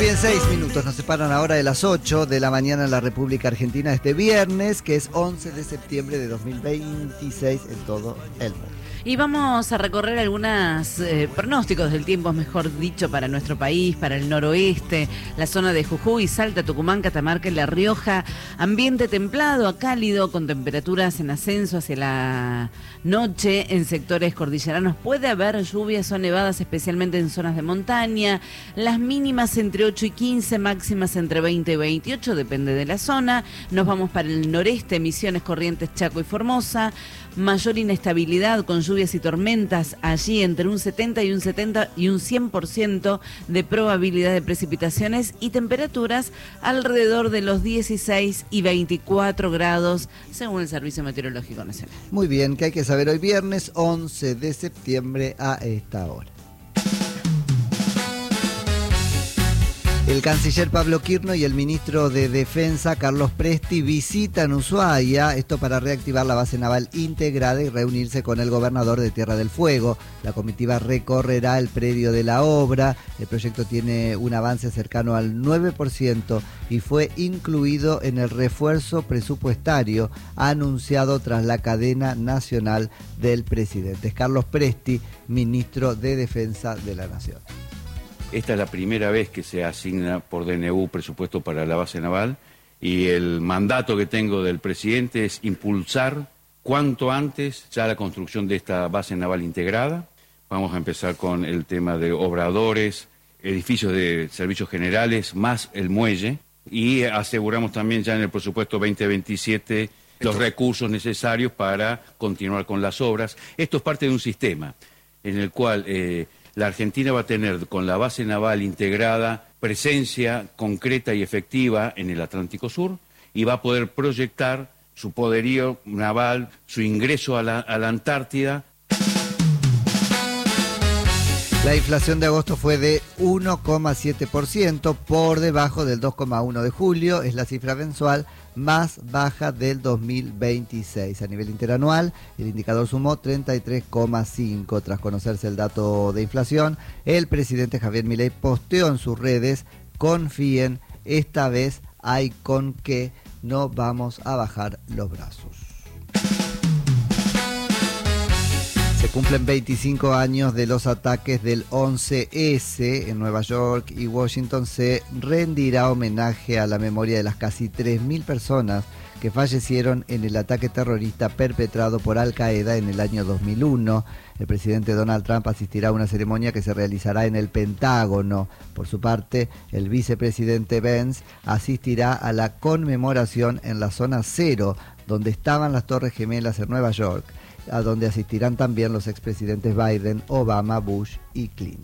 Bien, 6 minutos nos separan ahora de las 8 de la mañana en la República Argentina este viernes, que es 11 de septiembre de 2026 en todo el mundo. Y vamos a recorrer algunos pronósticos del tiempo, mejor dicho, para nuestro país, para el noroeste, la zona de Jujuy, Salta, Tucumán, Catamarca y La Rioja. Ambiente templado a cálido, con temperaturas en ascenso hacia la noche. En sectores cordilleranos puede haber lluvias o nevadas, especialmente en zonas de montaña. Las mínimas entre 8 y 15, máximas entre 20 y 28, depende de la zona. Nos vamos para el noreste, Misiones, Corrientes, Chaco y Formosa. Mayor inestabilidad con lluvias y tormentas, allí entre un 70 y un 100% de probabilidad de precipitaciones y temperaturas alrededor de los 16 y 24 grados, según el Servicio Meteorológico Nacional. Muy bien, ¿qué hay que saber hoy viernes 11 de septiembre a esta hora? El canciller Pablo Quirno y el ministro de Defensa Carlos Presti visitan Ushuaia, esto para reactivar la base naval integrada y reunirse con el gobernador de Tierra del Fuego. La comitiva recorrerá el predio de la obra. El proyecto tiene un avance cercano al 9% y fue incluido en el refuerzo presupuestario anunciado tras la cadena nacional del presidente. Es Carlos Presti, ministro de Defensa de la Nación. Esta es la primera vez que se asigna por DNU presupuesto para la base naval y el mandato que tengo del presidente es impulsar cuanto antes ya la construcción de esta base naval integrada. Vamos a empezar con el tema de obradores, edificios de servicios generales, más el muelle, y aseguramos también ya en el presupuesto 2027 los recursos necesarios para continuar con las obras. Esto es parte de un sistema en el cual la Argentina va a tener con la base naval integrada presencia concreta y efectiva en el Atlántico Sur y va a poder proyectar su poderío naval, su ingreso a la Antártida. La inflación de agosto fue de 1,7%, por debajo del 2,1% de julio. Es la cifra mensual más baja del 2026. A nivel interanual, el indicador sumó 33,5%. Tras conocerse el dato de inflación, el presidente Javier Milei posteó en sus redes: confíen, esta vez hay con qué, no vamos a bajar los brazos. Se cumplen 25 años de los ataques del 11S en Nueva York y Washington. Se rendirá homenaje a la memoria de las casi 3.000 personas que fallecieron en el ataque terrorista perpetrado por Al Qaeda en el año 2001. El presidente Donald Trump asistirá a una ceremonia que se realizará en el Pentágono. Por su parte, el vicepresidente Pence asistirá a la conmemoración en la zona cero, donde estaban las Torres Gemelas en Nueva York, a donde asistirán también los expresidentes Biden, Obama, Bush y Clinton.